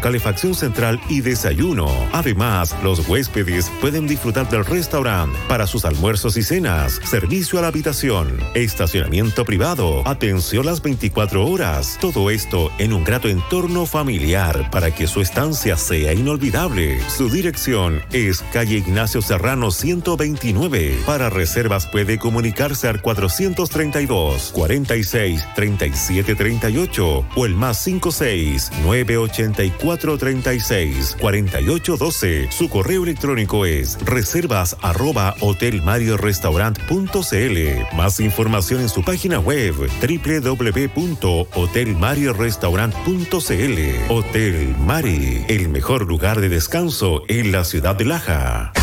calefacción central y desayuno. Además, los huéspedes pueden disfrutar del restaurante para sus almuerzos y cenas, servicio a la habitación, estacionamiento privado, atención las 24 horas. Todo esto en un grato entorno familiar para que su estancia sea inolvidable. Su dirección es calle Ignacio Serrano 129. Para reservas puede comunicarse al 432 46 37 38 o el +56 984 36 48 12. Su correo electrónico es reservas@hotelmariorestaurant.cl. Más información en su página web www.hotelmariorestaurant.cl. Hotel Mari, el mejor lugar de descanso en la ciudad de Laja.